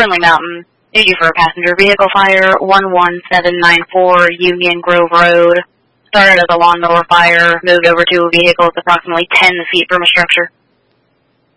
Friendly Mountain. Need you for a passenger vehicle fire, 11794 Union Grove Road. Started as a lawnmower fire, moved over to a vehicle that's approximately 10 feet from a structure.